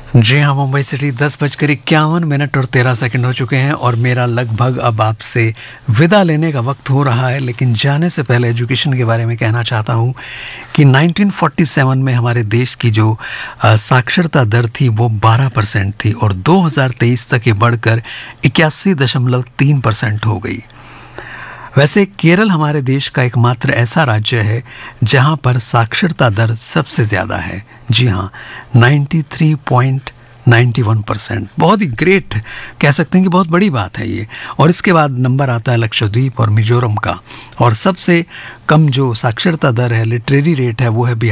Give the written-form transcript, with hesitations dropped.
जी हाँ, मुंबई सिटी 10:51 और 13 सेकंड हो चुके हैं और मेरा लगभग अब आपसे विदा लेने का वक्त हो रहा है। लेकिन जाने से पहले एजुकेशन के बारे में कहना चाहता हूँ कि 1947 में हमारे देश की जो साक्षरता दर थी वो 12% थी और 2023 तक ये बढ़कर 81.3% हो गई। वैसे केरल हमारे देश का एकमात्र ऐसा राज्य है जहां पर साक्षरता दर सबसे ज़्यादा है। जी हाँ, 93.91%। बहुत ही ग्रेट, कह सकते हैं कि बहुत बड़ी बात है ये। और इसके बाद नंबर आता है लक्षद्वीप और मिजोरम का। और सबसे कम जो साक्षरता दर है, लिटरेरी रेट है, वो है बिहार